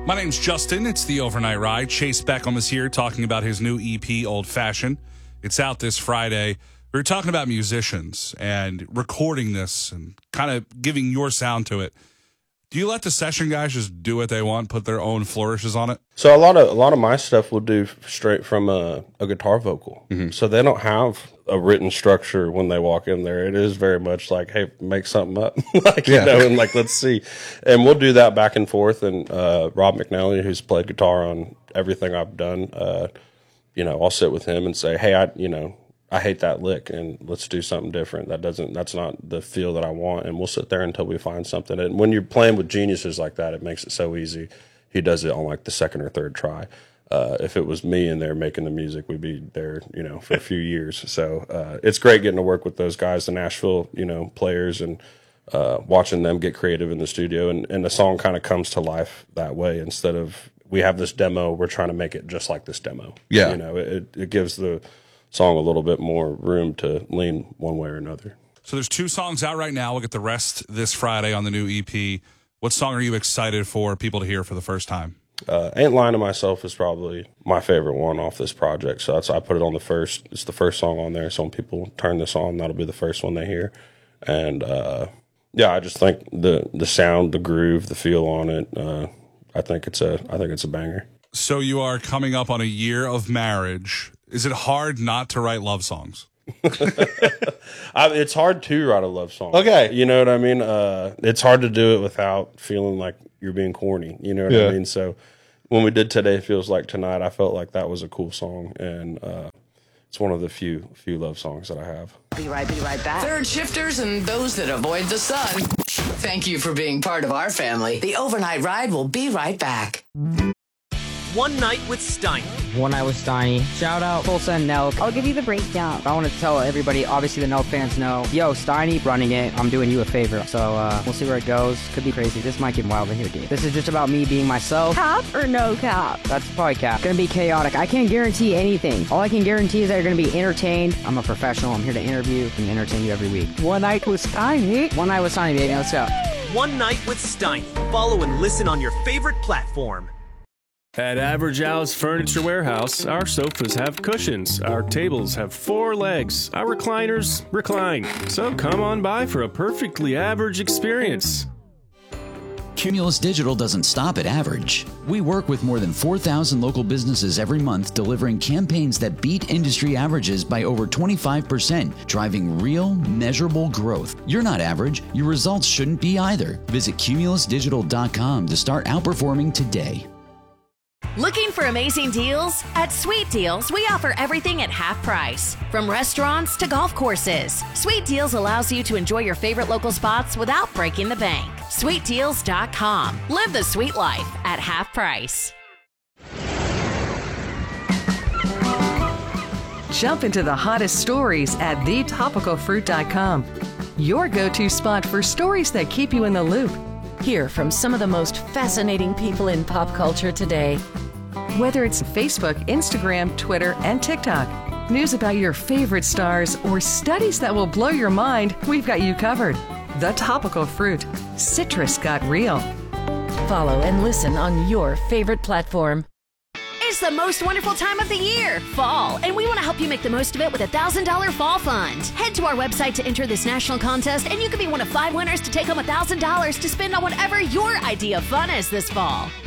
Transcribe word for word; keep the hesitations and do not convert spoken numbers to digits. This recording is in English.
My name's Justin. It's the Overnight Ride. Chase Beckham is here talking about his new E P, Old Fashioned. It's out this Friday. We were talking about musicians and recording this and kind of giving your sound to it. Do you let the session guys just do what they want, put their own flourishes on it? So a lot of a lot of my stuff will do straight from a, a guitar vocal. Mm-hmm. So they don't have a written structure when they walk in there. It is very much like, hey, make something up, like yeah. you know, and like let's see. And we'll do that back and forth. And uh, Rob McNally, who's played guitar on everything I've done, uh, you know, I'll sit with him and say, hey, I, you know. I hate that lick, and let's do something different. That doesn't, that's not the feel that I want, and we'll sit there until we find something. And when you're playing with geniuses like that, it makes it so easy. He does it on like the second or third try. Uh, if it was me in there making the music, we'd be there, you know, for a few years. So uh, it's great getting to work with those guys, the Nashville, you know, players, and uh, watching them get creative in the studio. And, and the song kind of comes to life that way instead of we have this demo, we're trying to make it just like this demo. Yeah, you know, it it gives the song a little bit more room to lean one way or another. So there's two songs out right now. We'll get the rest this Friday on the new E P. What song are you excited for people to hear for the first time? Uh, Ain't Lying to Myself is probably my favorite one off this project. So that's I put it on the first. It's the first song on there. So when people turn this on, that'll be the first one they hear. And uh, yeah, I just think the the sound, the groove, the feel on it. Uh, I think it's a I think it's a banger. So you are coming up on a year of marriage. Is it hard not to write love songs? I, it's hard to write a love song. Okay. You know what I mean? Uh, it's hard to do it without feeling like you're being corny. You know what yeah. I mean? So when we did Today Feels Like Tonight, I felt like that was a cool song. And uh, it's one of the few few love songs that I have. Be right, be right back. Third shifters and those that avoid the sun. Thank you for being part of our family. The Overnight Ride will be right back. One Night with Steiny. One Night with Steiny. Shout out Tulsa and Nelk. I'll give you the breakdown. I want to tell everybody, obviously the Nelk fans know, yo, Steiny running it. I'm doing you a favor. So uh, we'll see where it goes. Could be crazy. This might get wild in here, dude. This is just about me being myself. Cap or no cap? That's probably cap. Gonna be chaotic. I can't guarantee anything. All I can guarantee is that you're gonna be entertained. I'm a professional. I'm here to interview and entertain you every week. One Night with Steiny. One Night with Steiny, baby. Let's go. One Night with Steiny. Follow and listen on your favorite platform. At Average Al's Furniture Warehouse, our sofas have cushions, our tables have four legs, our recliners recline. So come on by for a perfectly average experience. Cumulus Digital doesn't stop at average. We work with more than four thousand local businesses every month, delivering campaigns that beat industry averages by over twenty-five percent, driving real, measurable growth. You're not average. Your results shouldn't be either. Visit cumulus digital dot com to start outperforming today. Looking for amazing deals? At Sweet Deals, we offer everything at half price. From restaurants to golf courses, Sweet Deals allows you to enjoy your favorite local spots without breaking the bank. sweet deals dot com. Live the sweet life at half price. Jump into the hottest stories at the topical fruit dot com. Your go-to spot for stories that keep you in the loop. Hear from some of the most fascinating people in pop culture today. Whether it's Facebook, Instagram, Twitter, and TikTok, news about your favorite stars, or studies that will blow your mind, we've got you covered. The Topical Fruit. Citrus got real. Follow and listen on your favorite platform. It's the most wonderful time of the year, fall, and we want to help you make the most of it with a one thousand dollars Fall Fund. Head to our website to enter this national contest, and you can be one of five winners to take home one thousand dollars to spend on whatever your idea of fun is this fall.